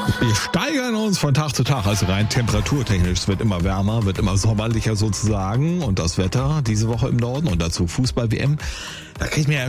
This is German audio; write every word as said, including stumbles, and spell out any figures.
Wir steigern uns von Tag zu Tag, also rein temperaturtechnisch. Es wird immer wärmer, wird immer sommerlicher sozusagen. Und das Wetter diese Woche im Norden und dazu Fußball-W M. Da kriege ich mir ja